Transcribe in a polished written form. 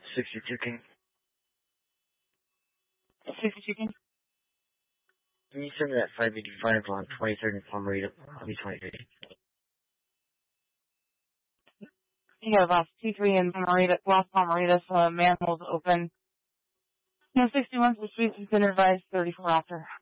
62 King. 62 King. Can you send me that 585 on 23rd and Palmerita? I'll be 23. You got Boss 23 in Las Palmeritas, manholes open. 61 for Suites has been advised 34 after.